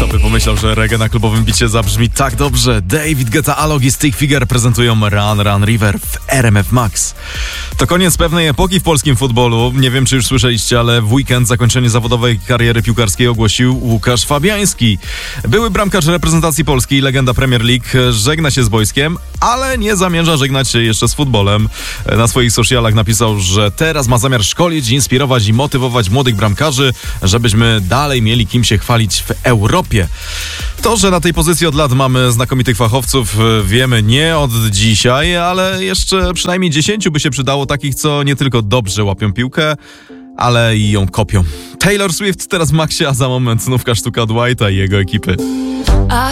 by pomyślał, że reggae na klubowym bicie zabrzmi tak dobrze. David Guetta, Alok i Stick Figure prezentują Run Run River w RMF Max. To koniec pewnej epoki w polskim futbolu. Nie wiem, czy już słyszeliście, ale w weekend zakończenie zawodowej kariery piłkarskiej ogłosił Łukasz Fabiański. Były bramkarz reprezentacji Polski i legenda Premier League żegna się z boiskiem, ale nie zamierza żegnać się jeszcze z futbolem. Na swoich socialach napisał, że teraz ma zamiar szkolić, inspirować i motywować młodych bramkarzy, żebyśmy dalej mieli kim się chwalić w Europie. To, że na tej pozycji od lat mamy znakomitych fachowców, wiemy nie od dzisiaj, ale jeszcze przynajmniej 10 by się przydało takich, co nie tylko dobrze łapią piłkę, ale i ją kopią. Taylor Swift teraz w Maxie, a za moment znówka sztuka Dwighta i jego ekipy.